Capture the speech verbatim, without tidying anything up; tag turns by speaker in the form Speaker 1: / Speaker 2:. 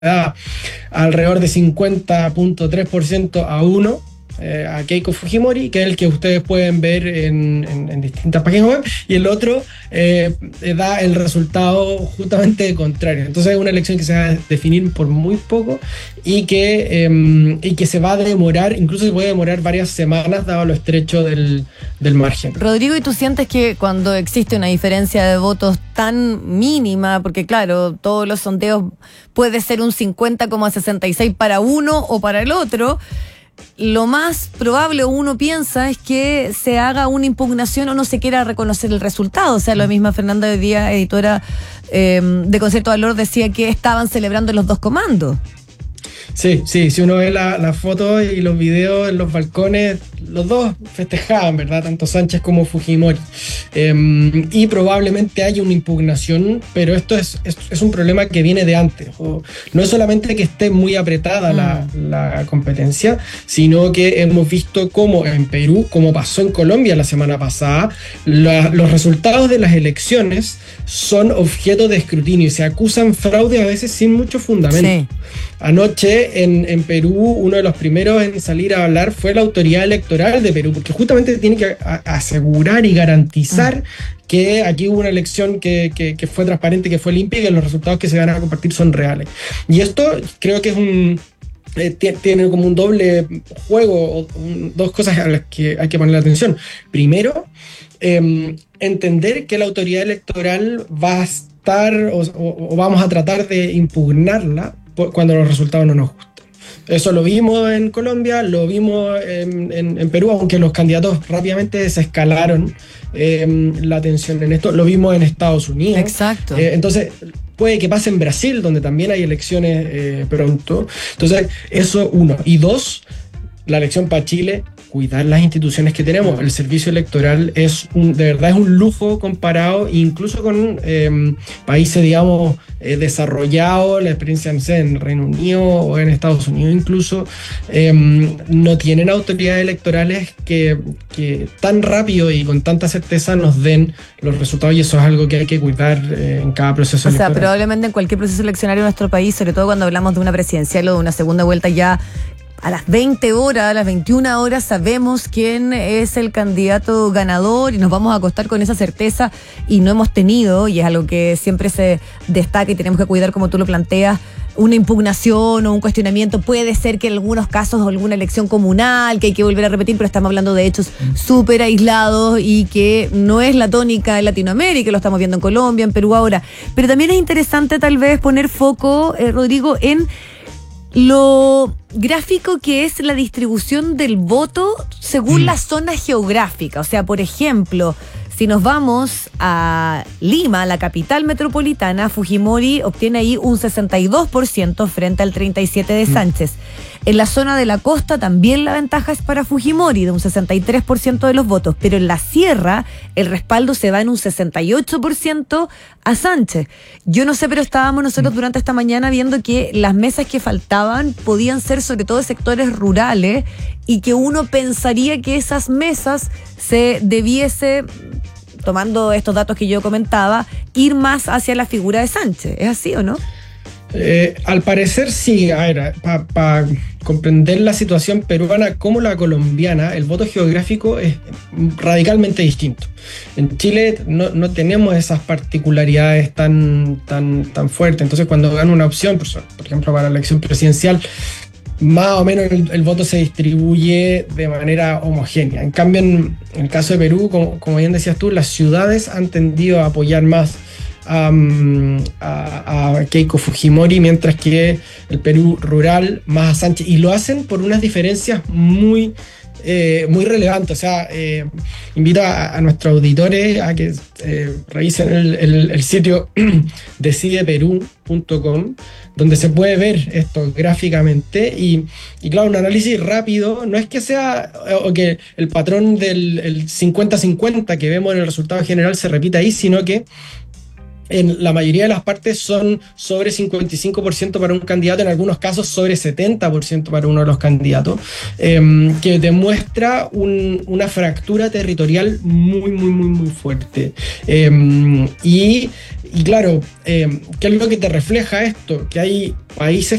Speaker 1: da alrededor de cincuenta punto tres por ciento a uno eh, a Keiko Fujimori, que es el que ustedes pueden ver en, en, en distintas páginas web, y el otro eh, da el resultado justamente contrario. Entonces es una elección que se va a definir por muy poco y que, eh, y que se va a demorar, incluso se puede demorar varias semanas dado lo estrecho del, del margen.
Speaker 2: Rodrigo, ¿y tú sientes que cuando existe una diferencia de votos tan mínima, porque claro, todos los sondeos puede ser un cincuenta coma sesenta y seis para uno o para el otro, lo más probable, uno piensa, es que se haga una impugnación o no se quiera reconocer el resultado? O sea, la misma Fernanda hoy día, editora eh, de Concierto Valor, decía que estaban celebrando los dos comandos.
Speaker 1: Sí, sí, si uno ve la, la foto y los videos en los balcones, los dos festejaban, ¿verdad? Tanto Sánchez como Fujimori. Eh, y probablemente haya una impugnación, pero esto es, es, es un problema que viene de antes. O, no es solamente que esté muy apretada mm. la, la competencia, sino que hemos visto cómo en Perú, como pasó en Colombia la semana pasada, la, los resultados de las elecciones son objeto de escrutinio y se acusan fraude a veces sin mucho fundamento. Sí. Anoche en, en Perú, uno de los primeros en salir a hablar fue la autoridad electoral de Perú, porque justamente tiene que a, asegurar y garantizar mm. que aquí hubo una elección que, que, que fue transparente, que fue limpia y que los resultados que se van a compartir son reales. Y esto creo que es un... Eh, tiene como un doble juego, un, dos cosas a las que hay que ponerle atención. Primero, eh, entender que la autoridad electoral va a estar o, o, o vamos a tratar de impugnarla cuando los resultados no nos gustan. Eso lo vimos en Colombia, lo vimos en, en, en Perú, aunque los candidatos rápidamente desescalaron eh, la tensión en esto. Lo vimos en Estados Unidos.
Speaker 2: Exacto.
Speaker 1: Eh, entonces, puede que pase en Brasil, donde también hay elecciones eh, pronto. Entonces, eso uno. Y dos, la elección para Chile, cuidar las instituciones que tenemos. El servicio electoral es un, de verdad es un lujo comparado incluso con eh, países, digamos, eh, desarrollados. La experiencia, no sé, en Reino Unido o en Estados Unidos incluso, eh, no tienen autoridades electorales que, que tan rápido y con tanta certeza nos den los resultados, y eso es algo que hay que cuidar eh, en cada proceso
Speaker 2: o
Speaker 1: electoral.
Speaker 2: O sea, probablemente en cualquier proceso eleccionario en nuestro país, sobre todo cuando hablamos de una presidencial o de una segunda vuelta, ya a las veinte horas, a las veintiuna horas, sabemos quién es el candidato ganador y nos vamos a acostar con esa certeza, y no hemos tenido, y es algo que siempre se destaca y tenemos que cuidar como tú lo planteas, una impugnación o un cuestionamiento. Puede ser que en algunos casos, alguna elección comunal que hay que volver a repetir, pero estamos hablando de hechos súper aislados y que no es la tónica en Latinoamérica, lo estamos viendo en Colombia, en Perú ahora. Pero también es interesante tal vez poner foco, eh, Rodrigo, en lo gráfico que es la distribución del voto según mm. la zona geográfica. O sea, por ejemplo, si nos vamos a Lima, la capital metropolitana, Fujimori obtiene ahí un sesenta y dos por ciento frente al treinta y siete por ciento de Sánchez. En la zona de la costa también la ventaja es para Fujimori, de un sesenta y tres por ciento de los votos, pero en la sierra el respaldo se va en un sesenta y ocho por ciento a Sánchez. Yo no sé, pero estábamos nosotros durante esta mañana viendo que las mesas que faltaban podían ser sobre todo de sectores rurales, y que uno pensaría que esas mesas se debiese, tomando estos datos que yo comentaba, ir más hacia la figura de Sánchez. ¿Es así o no?
Speaker 1: Eh, al parecer sí. A ver, para pa comprender la situación peruana como la colombiana, el voto geográfico es radicalmente distinto. En Chile no, no tenemos esas particularidades tan, tan, tan fuertes. Entonces, cuando gana una opción, por, por ejemplo, para la elección presidencial, más o menos el, el voto se distribuye de manera homogénea. En cambio, en, en el caso de Perú, como, como bien decías tú, las ciudades han tendido a apoyar más Um, a, a Keiko Fujimori, mientras que el Perú rural más a Sánchez, y lo hacen por unas diferencias muy eh, muy relevantes. O sea, eh, invito a, a nuestros auditores a que eh, revisen el, el, el sitio decide perú punto com, donde se puede ver esto gráficamente, y, y claro, un análisis rápido. No es que sea o que el patrón del el cincuenta cincuenta que vemos en el resultado general se repita ahí, sino que en la mayoría de las partes son sobre cincuenta y cinco por ciento para un candidato, en algunos casos sobre setenta por ciento para uno de los candidatos, eh, que demuestra un, una fractura territorial muy, muy, muy, muy fuerte. Eh, y, y claro, eh, ¿qué es lo que te refleja esto? Que hay países